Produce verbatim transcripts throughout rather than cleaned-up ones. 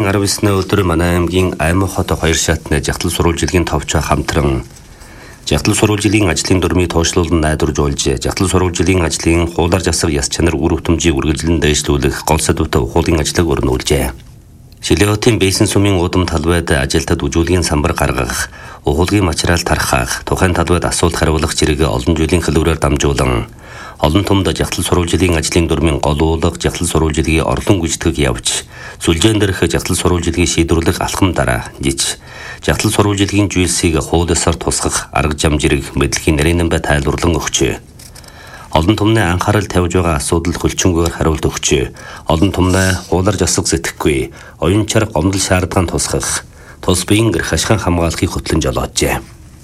арав эсний өдөр манай аймгийн Аймаг хот хоёр шатны жагтал сурвалжилгийн товчоо хамтран жагтал сурвалжилгийн ажлын дурмыг тоошлуулан найдваржуулж, жагтал сурвалжилгийн ажлын хуулаар засаг яс чанар үр хөтөмжийг үргэлжлэн дэвшлүүлэх гол сэдвүүтэй ухуулгын ажлыг өрнүүлжээ. Шилэотын бейсэн сумын удам талбайд ажилтад үжүүлгийн самбар гаргах, ухуулгын материал тархах, тухайн талбайд асуулт хариулах зэрэг олон жилийн хэлбэрээр дамжуулан олон томд жагтал сурвалжилгийн ажлын дурмын гол уулга жагтал сурвалжилгийн орлон гүйцэтгэх явж, сүлжээн дээрх жагтал сурвалжилгийн шийдвэрлэх алхам дараа жиж, жагтал сурвалжилгийн жүйсийг хуулиасаар тусгах арга зам зэрэг мэдлэгийн нарийн бай тайлбарлан өгчээ. Олон томны анхаарал тавьж байгаа асуудал хөлчөнгөөр хариулт өгчээ. Олон томны хуулаар засаг сэтгэхгүй, оюун чарга гомдол шаардлагаан тусгах, тус биеийн гэрх ашхан хамгаалахыг хөтлөн жолоожээ.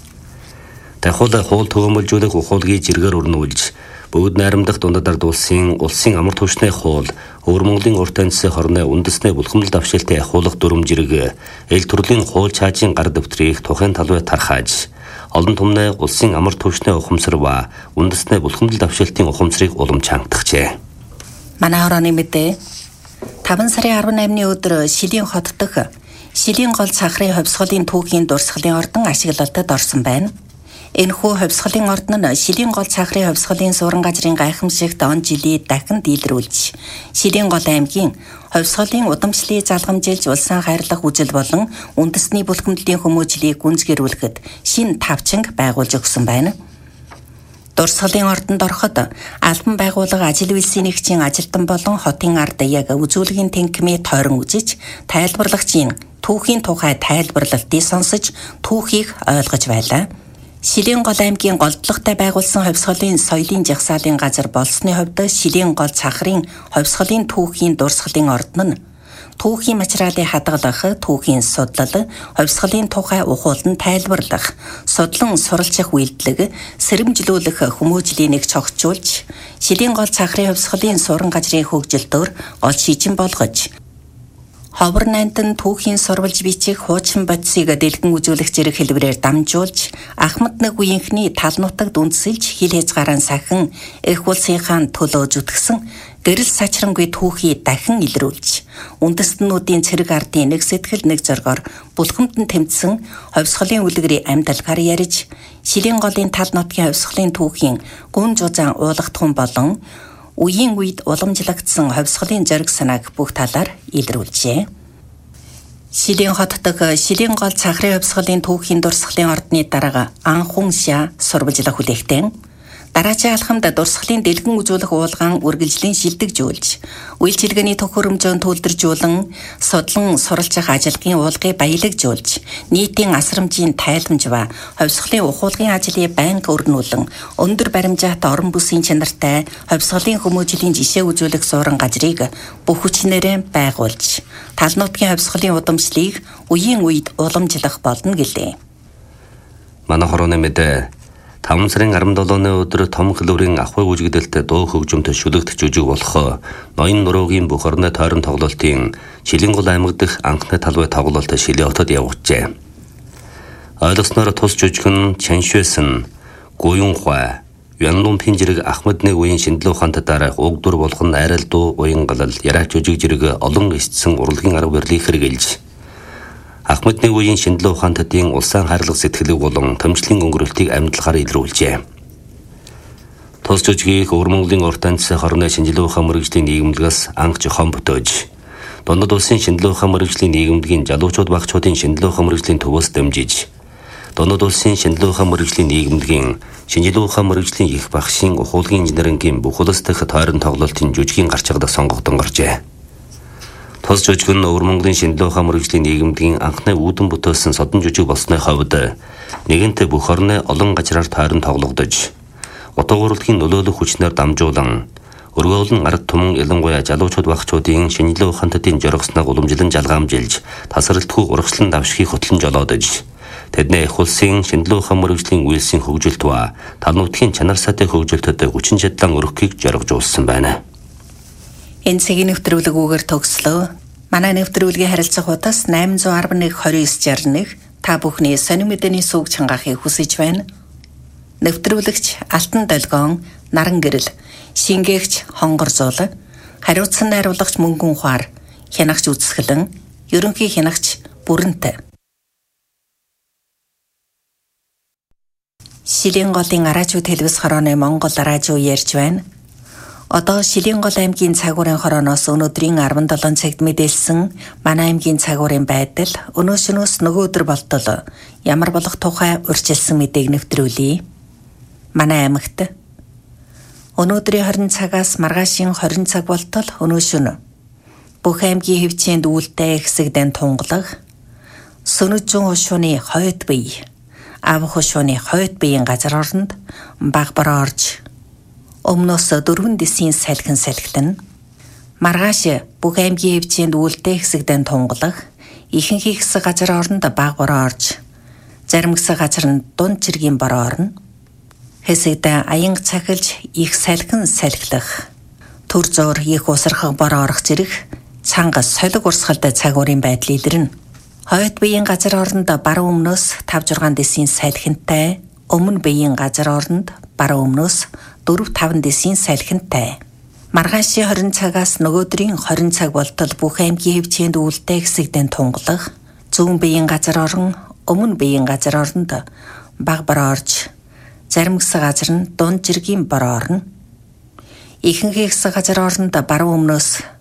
Дахиад хууль төгөөмөлжүүлэх ухуулгыг зэргээр өрнүүлж, бүгд найрамдах дундад улсын улсын амар түвшний хууль, Өвөр Монголын урт амьсгал хорны үндэсний булхамдал давшилтыг ахиулах дүрм зэрэг эл төрлийн хууль чаажийн гар дэвтрийг тухайн талбай тархааж, олон томны улсын амар түвшний ухамсар ба үндэсний булхамдал давшилтын ухамсарыг уламж хангатгажээ. Манай хорооны мэдээ таван сарын арван наймны өдөр Шилийн хот дэх Шилийн гол цахрын хувьсгалын түүхийн дурсгалын ордон ашиглалтад орсон байна. Энэхүү хувьсгалын ордон нь Шилийн гол цахрын хувьсгалын суурин газрын гайхамшигт он жилийг дахин дийлрүүлж, Шилийн гол аймгийн хувьсгалын удамшлыг залгамжилж улсын хайрлах үжил болон үндэсний булхамдлын хүмүүжлийг гүнзгийрүүлэхэд шинэ тавчинг байгуулж өгсөн байна. Дурсгалын ордонд ороход албан байгууллага ажил үйлсийн нэгжийн ажилтан болон хотын ард яг үзүүлгийн тэнхимээ тойрон үзэж, тайлбарлагчийн түүхийн тухай тайлбарлалтыг сонсож, түүхийг ойлгож байлаа. Шилийн гол аймгийн голдлоготой байгуулсан хувьсгалын соёлын жагсаалын газар болсны хувьд Шилийн гол цахрын хувьсгалын түүхийн дурсгалын ордон нь түүхийн материалыг хадгалах, түүхийн судлал, хувьсгалын тухай ухуулан тайлбарлах, судлан суралцах үйлдэлэг, сэрэмжлүүлэх хүмүүжлийг нэг цогцолж, Шилийн гол цахрын хувьсгалын суурин газрын хөгжилтөөр гол шийдэн болгож, ховор найнтан түүхийн сурвалж бичих хуучин бодисыг дэлгэн үзүүлэх зэрэг хэлбэрээр дамжуулж, Ахмад нэг үеийнхний тал нутагт үндэсэлж хил хязгаараа сахин эх улсынхаа төлөө зүтгсэн гэрэл сачрамгүй түүхий дахин илрүүлж, үндэстнүүдийн цэрэг ардын нэг сэтгэл нэг зоргоор булхамд нь тэмцсэн хувьсгалын үлгэрийн амьдалгаар ярьж, Шилийн голын тал нутгийн хувьсгалын түүхийн гүн жузаан уулгатхан болон үеийн үед уламжлагдсан хувьсгалын зориг санааг бүх талаар илрүүлжээ. Шилийн хот дэх Шилийн гол цахрын хувьсгалын түүхийн дурсгалын ордны дарга Анхун Шаа сурвалжлах хүлээгтэн дараачийн алхамд дурсгалын дэлгэн үзүүлэх уулгаан үргэлжлэн шилдэгжүүлж, үйлчилгээний төхөөрөмжөнд төлдөржүүлэн, судлан суралцах ажилгын уулгыг баялагжуулж, нийтийн асрамжийн тайламж ба хувьсгалын ухуулгын ажлыг байнга өрнүүлэн, өндөр баримжаат орон бүсийн чанартай хувьсгалын хүмүүжлийн жишээ үзүүлэх суурин газрыг бүх хүчнээрээ байгуулж, тал нутгийн хувьсгалын удамшлыг үеийн үед уламжлах болно гэлээ. Манай хорооны мэдээ таван сарын арван долооны өдөр том хэлбэрийн ахуй үжигдэлтэй дуу хөгжмөнтэй шүлэгдэх жүжиг болох ноён нуруугийн бүх орны тойрон тоглолтын Шилийн гол аймаг дэх анхны талбай тоглолт Шилийн хотод явагдажээ. Ойлгосноор тус жүжиг нь Чаншуэсэн, Гуюнхуай, Юанлун Пинжэрэг Ахмад нэг үеийн шинжлэх ухаантай дараах уг дур болгон айрал дуу, уянгалал, яраач жүжиг зэрэг олон эсцэн урлагийн арга барилыг хэрэгжилж, Ахмад нэг үеийн шинжлэх ухаантайдын улсын хайрлах сэтгэлийг болон төмжлийн өнгөрөлтийг амьдлахаар илрүүлжээ. Тус жүжигийг Өвөр Монголын урт амьсгал хорны шинжлэх ухаан мэргэжлийн нийгэмлэгээс анх зохион бүтээж, дундад улсын шинжлэх ухаан мэргэжлийн нийгэмлэгийн залуучууд багчуудын шинжлэх ухаан мэргэжлийн төвөөс дэмжиж, дундад улсын шинжлэх ухаан мэргэжлийн нийгэмлэгийн шинжлэх ухаан мэргэжлийн их багшийн ухуулгын инженерингийн бүх улс дахь тойрон тоглолтын жүжигийн гарч чадах сонгогдсон гарчээ. Тус жүжиг нь Өвөр Монголын шинжлэх ухаан мэргэжлийн нийгэмлэгийн анхны үүдэн бүтээсэн содон жүжиг болсны хувьд нэгэнтээ бүх орны олон газраар тойрон тоглогдож, утга урлагийн нөлөөлөх хүчнээр дамжуулан, өргөөлн ард түмэн ялангуяа залуучууд багчуудын шинжлэх ухаантайдын жоргосныг уламжлан жалгаамжилж, тасралтгүй урагшлан давшихыг хөтлөн жолоодож, тэдний их улсын шинжлэх ухаан мэргэжлийн үйлсийн хөгжилт ба тал нутгийн чанар сайтай хөгжилтөд хүчин чадлан өргөхийг жоргожуулсан байна. Энэ цагийн нэвтрүүлгүүгээр төгслөө. Манай нэвтрүүлгийн харилцах утас найман зуун арван нэг двадцать девять шестьдесят один та бүхний сонин мэдээний сүг чангаахыг хүсэж байна. Нэвтрүүлэгч Алтан Долгион, Наран Гэрэл, шингээгч Хонгор Зул, хариуцсан найруулагч Мөнгөн Ухаар, хянагч Үцгэлэн, Ерөнхий хянагч Бүрэнт. Шилийн голын араажууд хэлбэс хорооны Монгол араажуу ярьж байна. Одоо Шилийн гол аймгийн цагуурын хорооноос өнөөдрийн арван долоон цагт мэдээлсэн манай аймгийн цагуурын байдал өнөө шөнөөс нөгөө өдөр болтол ямар болох тухай урьдчилсан мэдээг нэвтрүүлье. Манай аймагт өнөөдрийн хорин цагаас маргаашийн хорин цаг болтол өнөө шөнө бүх аймгийн хэвчээнд үүлтэй хэсэгдэн тунгалах сөнөжжөн хошууны хойд бие авах хошууны хойд биеийн газар оронд баг бороо орж өмнөөс дөрвөн дэсийн салхин салхитан маргааш бүх аймгийн хэвчээнд үүлтэй хэсэгдэн тунгалах ихэнх хэсэг газар оронд баг бороо орж зарим хэсэг газар нь дунд чиргийн бороо орно. Хэсэгдээ аянга цахилж их салхин салхилах төр зуур их усрахаг бороо орох зэрэг цанга солиг урсгалтай цагуурын байдал илэрнэ. Хойд биеийн газар оронд баруун өмнөөс тавь зургаан дэсийн салхинтай, өмнө биеийн газар оронд баруун өмнөөс дөрв таван дэсийн салхинтай. Маргаашийн хорин цагаас нөгөөдрийн хорин цаг болтол бүх аймгийн хэвчээнд үүлтэй хэсэгдэн тунгалах, зүүн биеийн газар орон, өмнө биеийн газар оронд баг бороо орж, зарим хэсэг газар нь дунд жиргийн бороо орно. Ихэнх хэсэг газар оронд баруун өмнөөс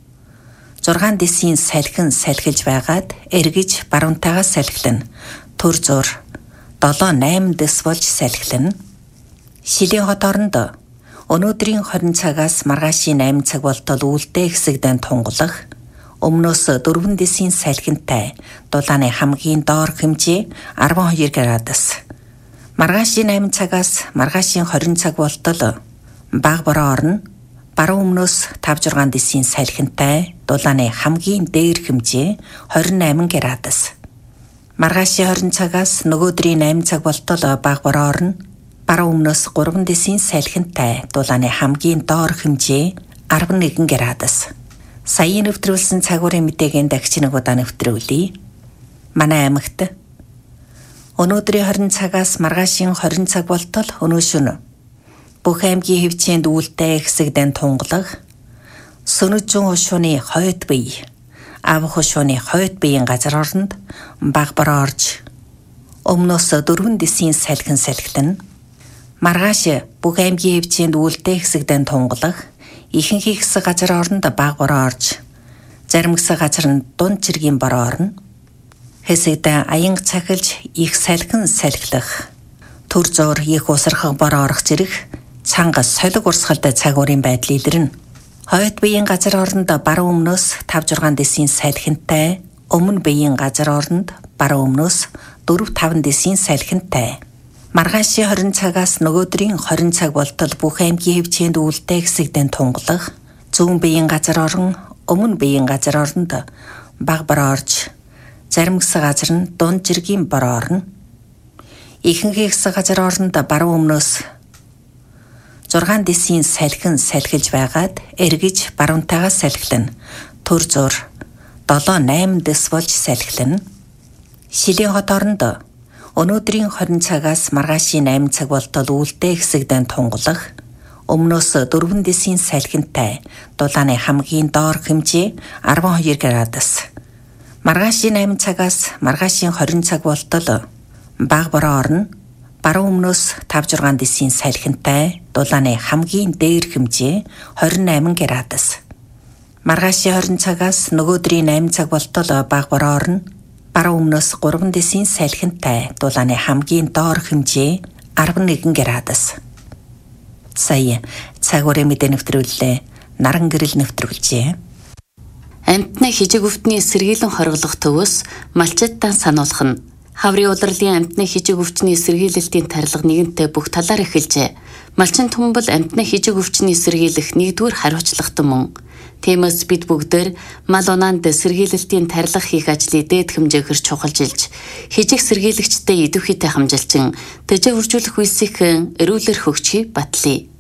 зургаан дэсийн салхин салхилж байгаад эргэж баруунтайгаа салхилна. Төр зур долоо найм дэс болж салхилна. Шилийн хот оронд өнөөдрийн хорин цагаас маргаашийн найм цаг болтол үүлтэй хэсэгдэн тунгалах өмнөөс дөрвөн дэсийн салхинтай дулааны хамгийн доор хэмжээ арван хоёр градус. Маргаашийн найм цагаас маргаашийн хорин цаг болтол баг бороо орно. Баруун өмнөөс тавь зургаан дэсийн салхинтай дулааны хамгийн дээр хэмжээ хорин найман градус. Маргаашийн хорин цагаас нөгөөдрийн найм цаг болтол баг бороо орно. Баруун өмнөөс гурван дэсийн салхинтай дулааны хамгийн доор хэмжээ арван нэгэн градус. Саяын нэвтрүүлсэн цагуурын мэдээгийн дахиж нэг удаа нэвтрүүлье. Манай аймагт өнөөдрийн хорин цагаас маргаашийн хорин цаг болтол өнөө шөнө бүх аймгийн хэвчээнд үүлтэй хэсэгдэн тунгалах сөнөжжөн хошууны хойд бие авах хошууны хойд биеийн газар оронд баг бороо орж өмнөөс дөрвөн дэсийн салхин салхитана. Маргааш бүх аймгийн хэвчээнд үүлтэй хэсэгдэн тунгалах ихэнх хэсэг газар оронд баг бороо орж зарим хэсэг газар нь дунд чиргийн бороо орно. Хэсэгдээ аянга цахилж их салхин салхилах төр зуур их усрахаг бороо орох зэрэг цанга солиг урсгалтай цагуурын байдал илэрнэ. Хойд биеийн газар оронд баруун өмнөөс тавь зургаан дэсийн салхинтай, өмнө биеийн газар оронд баруун өмнөөс дөрв таван дэсийн салхинтай. Маргаашийн хорин цагаас нөгөөдрийн хорин цаг болтол бүх аймгийн хэвчээнд үүлтэй хэсэгдэн тунгалах, зүүн биеийн газар орон, өмнө биеийн газар оронд баг бороо орж, зарим хэсэг газар нь дунд жиргийн бороо орно. Ихэнх хэсэг газар оронд баруун өмнөөс зургаан дэсийн салхин салхилж байгаад эргэж баруунтайгаа салхилна. Төр зур долоо найм дэс болж салхилна. Шилийн хот оронд өнөөдрийн хорин цагаас маргаашийн найм цаг болтол үүлтэй хэсэгдэн тунгалах өмнөөс дөрвөн дэсийн салхинтай дулааны хамгийн доор хэмжээ арван хоёр градус. Маргаашийн найм цагаас маргаашийн хорин цаг болтол баг бороо орно. Баруун өмнөөс тавь зургаан дэсийн салхинтай дулааны хамгийн дээр хэмжээ хорин найман градус. Маргаашийн хорин цагаас нөгөөдрийн найм цаг болтол баг бороо орно. Баруун өмнөөс гурван дэсийн салхинтай дулааны хамгийн доор хэмжээ арван нэгэн градус. Сая цагуурын мэдээ нэвтрүүллээ. Наран гэрэл нэвтрүүлжээ. Амтны хижиг өвтний сэргийлэн хоригдох төвөөс малчидтан сануулах нь хаврын улирлын амтны хижиг өвчний сэргийлэлтийн тарлага нэгэнтээ бүх талаар эхэлжээ. Малчин Түмбэл амтны хижиг өвчний сэргийлэх нэгдүгээр хариуцлагатай мөн. Тиймээс бид бүгдээр мал унаанд сэргийлэлтийн тарлага хийх ажлыг дээд хэмжээгээр чухалжилж, хижиг сэргийлэгчтэй идэвхийтэй хамжилчин, тэжээ үржүүлэх үйлсийн эрүүлэр хөгжихийг батлая.